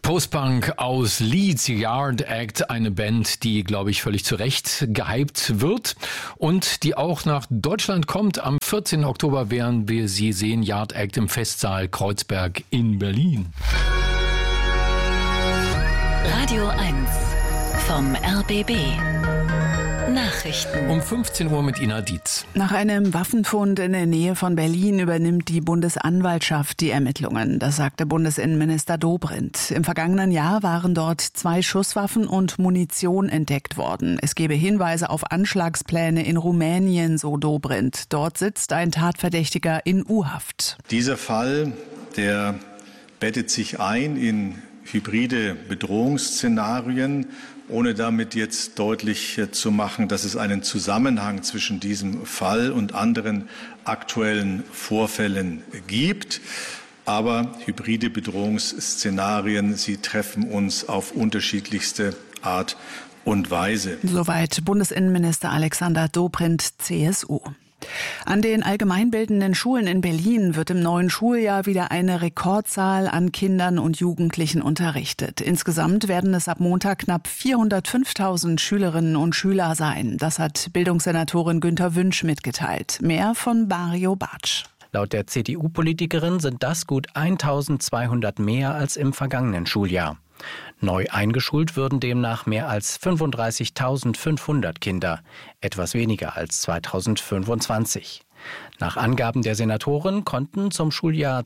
Postpunk aus Leeds, Yard Act, eine Band, die, glaube ich, völlig zu Recht gehypt wird und die auch nach Deutschland kommt. Am 14. Oktober werden wir sie sehen, Yard Act im Festsaal Kreuzberg in Berlin. Radio 1 vom RBB. Nachrichten. Um 15 Uhr mit Ina Dietz. Nach einem Waffenfund in der Nähe von Berlin übernimmt die Bundesanwaltschaft die Ermittlungen. Das sagte Bundesinnenminister Dobrindt. Im vergangenen Jahr waren dort 2 Schusswaffen und Munition entdeckt worden. Es gebe Hinweise auf Anschlagspläne in Rumänien, so Dobrindt. Dort sitzt ein Tatverdächtiger in U-Haft. Dieser Fall, der bettet sich ein in hybride Bedrohungsszenarien, ohne damit jetzt deutlich zu machen, dass es einen Zusammenhang zwischen diesem Fall und anderen aktuellen Vorfällen gibt. Aber hybride Bedrohungsszenarien, sie treffen uns auf unterschiedlichste Art und Weise. Soweit Bundesinnenminister Alexander Dobrindt, CSU. An den allgemeinbildenden Schulen in Berlin wird im neuen Schuljahr wieder eine Rekordzahl an Kindern und Jugendlichen unterrichtet. Insgesamt werden es ab Montag knapp 405.000 Schülerinnen und Schüler sein. Das hat Bildungssenatorin Günter Wünsch mitgeteilt. Mehr von Mario Bartsch. Laut der CDU-Politikerin sind das gut 1.200 mehr als im vergangenen Schuljahr. Neu eingeschult würden demnach mehr als 35.500 Kinder, etwas weniger als 2025. Nach Angaben der Senatorin konnten zum Schuljahr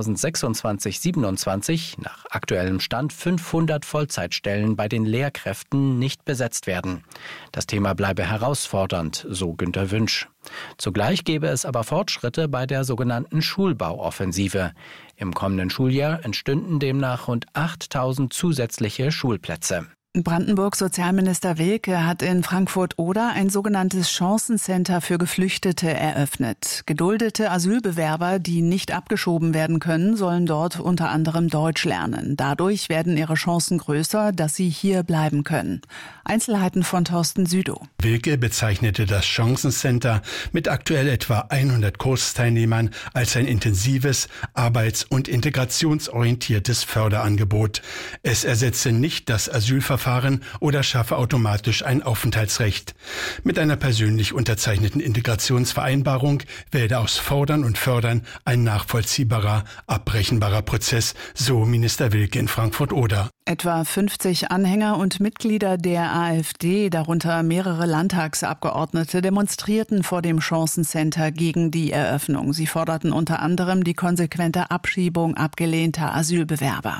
2026/27 nach aktuellem Stand 500 Vollzeitstellen bei den Lehrkräften nicht besetzt werden. Das Thema bleibe herausfordernd, so Günter Wünsch. Zugleich gäbe es aber Fortschritte bei der sogenannten Schulbauoffensive. Im kommenden Schuljahr entstünden demnach rund 8.000 zusätzliche Schulplätze. Brandenburgs Sozialminister Wilke hat in Frankfurt-Oder ein sogenanntes Chancencenter für Geflüchtete eröffnet. Geduldete Asylbewerber, die nicht abgeschoben werden können, sollen dort unter anderem Deutsch lernen. Dadurch werden ihre Chancen größer, dass sie hier bleiben können. Einzelheiten von Thorsten Südow. Wilke bezeichnete das Chancencenter mit aktuell etwa 100 Kursteilnehmern als ein intensives, arbeits- und integrationsorientiertes Förderangebot. Es ersetze nicht das Asylverfahren oder schaffe automatisch ein Aufenthaltsrecht. Mit einer persönlich unterzeichneten Integrationsvereinbarung werde aus Fordern und Fördern ein nachvollziehbarer, abbrechenbarer Prozess, so Minister Wilke in Frankfurt-Oder. Etwa 50 Anhänger und Mitglieder der AfD, darunter mehrere Landtagsabgeordnete, demonstrierten vor dem Chancencenter gegen die Eröffnung. Sie forderten unter anderem die konsequente Abschiebung abgelehnter Asylbewerber.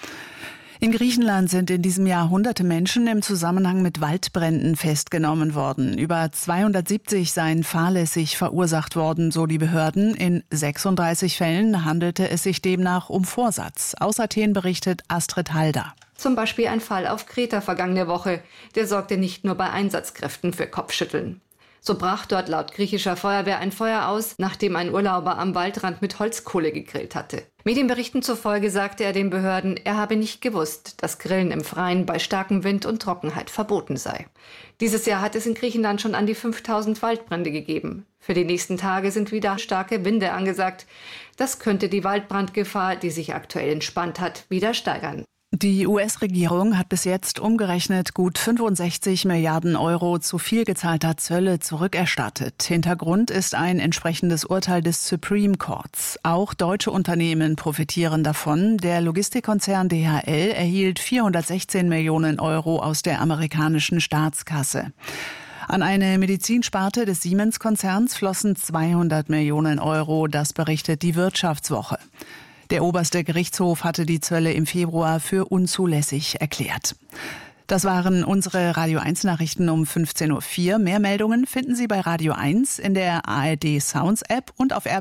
In Griechenland sind in diesem Jahr hunderte Menschen im Zusammenhang mit Waldbränden festgenommen worden. Über 270 seien fahrlässig verursacht worden, so die Behörden. In 36 Fällen handelte es sich demnach um Vorsatz. Aus Athen berichtet Astrid Halder. Zum Beispiel ein Fall auf Kreta vergangene Woche. Der sorgte nicht nur bei Einsatzkräften für Kopfschütteln. So brach dort laut griechischer Feuerwehr ein Feuer aus, nachdem ein Urlauber am Waldrand mit Holzkohle gegrillt hatte. Medienberichten zufolge sagte er den Behörden, er habe nicht gewusst, dass Grillen im Freien bei starkem Wind und Trockenheit verboten sei. Dieses Jahr hat es in Griechenland schon an die 5000 Waldbrände gegeben. Für die nächsten Tage sind wieder starke Winde angesagt. Das könnte die Waldbrandgefahr, die sich aktuell entspannt hat, wieder steigern. Die US-Regierung hat bis jetzt umgerechnet gut 65 Milliarden Euro zu viel gezahlter Zölle zurückerstattet. Hintergrund ist ein entsprechendes Urteil des Supreme Courts. Auch deutsche Unternehmen profitieren davon. Der Logistikkonzern DHL erhielt 416 Millionen Euro aus der amerikanischen Staatskasse. An eine Medizinsparte des Siemens-Konzerns flossen 200 Millionen Euro, das berichtet die Wirtschaftswoche. Der oberste Gerichtshof hatte die Zölle im Februar für unzulässig erklärt. Das waren unsere Radio 1 Nachrichten um 15.04 Uhr. Mehr Meldungen finden Sie bei Radio 1 in der ARD Sounds App und auf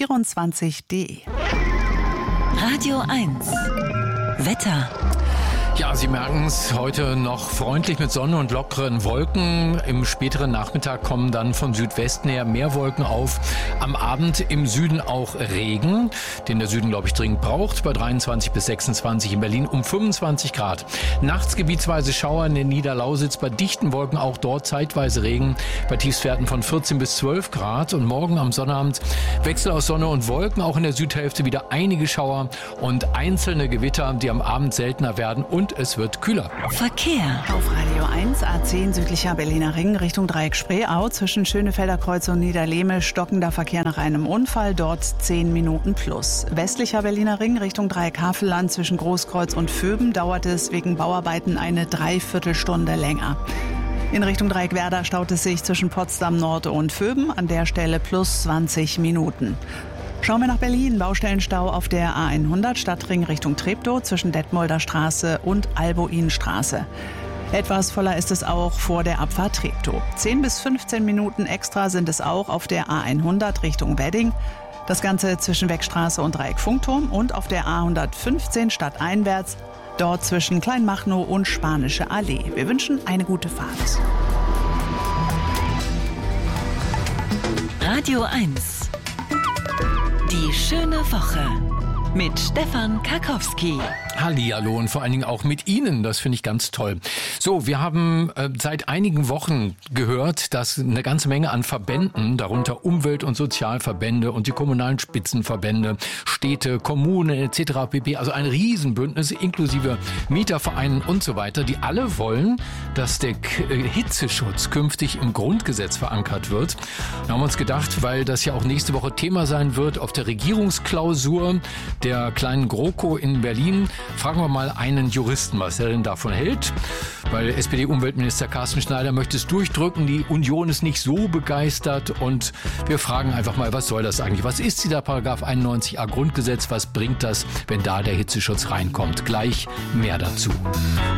rbb24.de. Radio 1 Wetter. Ja, Sie merken es, heute noch freundlich mit Sonne und lockeren Wolken. Im späteren Nachmittag kommen dann von Südwesten her mehr Wolken auf. Am Abend im Süden auch Regen, den der Süden, glaube ich, dringend braucht. Bei 23 bis 26 in Berlin um 25 Grad. Nachts gebietsweise Schauer in der Niederlausitz. Bei dichten Wolken auch dort zeitweise Regen. Bei Tiefstwerten von 14 bis 12 Grad. Und morgen am Sonnabend Wechsel aus Sonne und Wolken. Auch in der Südhälfte wieder einige Schauer und einzelne Gewitter, die am Abend seltener werden. Und es wird kühler. Verkehr. Auf Radio 1, A10 südlicher Berliner Ring Richtung Dreieck Spreeau. Zwischen Schönefelder Kreuz und Niederlehme stockender Verkehr nach einem Unfall. Dort 10 Minuten plus. Westlicher Berliner Ring Richtung Dreieck Havelland zwischen Großkreuz und Vöben dauert es wegen Bauarbeiten eine Dreiviertelstunde länger. In Richtung Dreieck Werder staut es sich zwischen Potsdam Nord und Vöben. An der Stelle plus 20 Minuten. Schauen wir nach Berlin. Baustellenstau auf der A100 Stadtring Richtung Treptow zwischen Detmolder Straße und Albuinstraße. Etwas voller ist es auch vor der Abfahrt Treptow. 10 bis 15 Minuten extra sind es auch auf der A100 Richtung Wedding. Das Ganze zwischen Wegstraße und Dreieck Funkturm und auf der A115 stadteinwärts, dort zwischen Kleinmachnow und Spanische Allee. Wir wünschen eine gute Fahrt. Radio 1. Die schöne Woche mit Stefan Karkowski. Hallihallo und vor allen Dingen auch mit Ihnen, das finde ich ganz toll. So, wir haben seit einigen Wochen gehört, dass eine ganze Menge an Verbänden, darunter Umwelt- und Sozialverbände und die kommunalen Spitzenverbände, Städte, Kommunen etc. pp., also ein Riesenbündnis inklusive Mietervereinen und so weiter, die alle wollen, dass der Hitzeschutz künftig im Grundgesetz verankert wird. Da haben wir uns gedacht, weil das ja auch nächste Woche Thema sein wird auf der Regierungsklausur der kleinen GroKo in Berlin, fragen wir mal einen Juristen, was er denn davon hält. Weil SPD-Umweltminister Carsten Schneider möchte es durchdrücken, die Union ist nicht so begeistert und wir fragen einfach mal, was soll das eigentlich? Was ist dieser Paragraph 91a Grundgesetz? Was bringt das, wenn da der Hitzeschutz reinkommt? Gleich mehr dazu.